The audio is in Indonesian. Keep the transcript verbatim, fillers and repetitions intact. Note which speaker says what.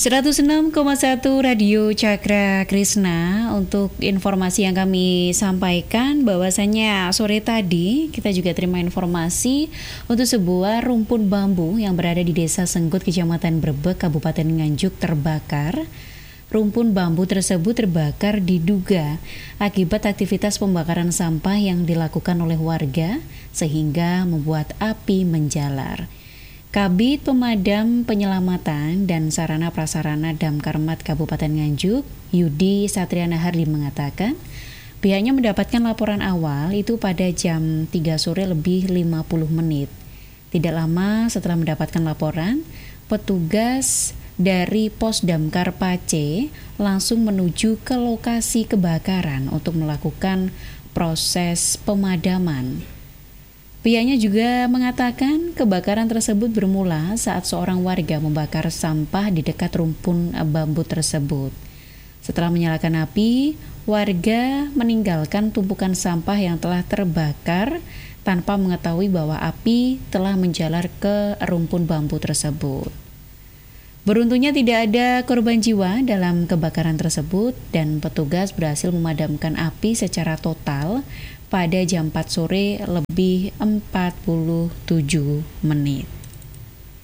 Speaker 1: seratus enam koma satu Radio Cakra Krisna. Untuk informasi yang kami sampaikan bahwasannya sore tadi kita juga terima informasi untuk sebuah rumpun bambu yang berada di Desa Senggut, Kecamatan Brebek, Kabupaten Nganjuk terbakar. Rumpun bambu tersebut terbakar diduga akibat aktivitas pembakaran sampah yang dilakukan oleh warga sehingga membuat api menjalar. Kabid Pemadam Penyelamatan dan Sarana Prasarana Damkarmat Kabupaten Nganjuk, Yudi Satriana Hardi mengatakan, pihaknya mendapatkan laporan awal itu pada jam tiga sore lebih lima puluh menit. Tidak lama setelah mendapatkan laporan, petugas dari Pos Damkar Pace langsung menuju ke lokasi kebakaran untuk melakukan proses pemadaman. Pihaknya juga mengatakan kebakaran tersebut bermula saat seorang warga membakar sampah di dekat rumpun bambu tersebut. Setelah menyalakan api, warga meninggalkan tumpukan sampah yang telah terbakar tanpa mengetahui bahwa api telah menjalar ke rumpun bambu tersebut. Beruntungnya tidak ada korban jiwa dalam kebakaran tersebut dan petugas berhasil memadamkan api secara total pada jam empat sore lebih empat puluh tujuh menit.